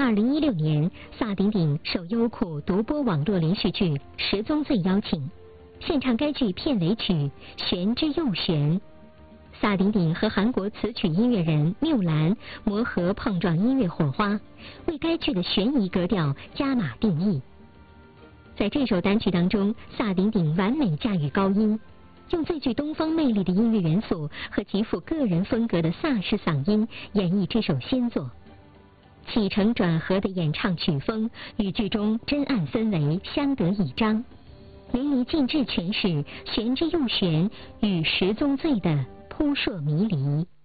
2016年，萨顶顶受优酷独播网络连续剧《十宗罪》邀请，献唱该剧片尾曲《玄之又玄》。萨顶顶和韩国词曲音乐人缪兰磨合碰撞音乐火花，为该剧的悬疑格调加码定义。在这首单曲当中，萨顶顶完美驾驭高音，用最具东方魅力的音乐元素和极富个人风格的萨式嗓音演绎这首先作。起承转合的演唱曲风与剧中真暗氛围相得益彰，淋漓尽致诠释玄之又玄与十宗罪的扑朔迷离。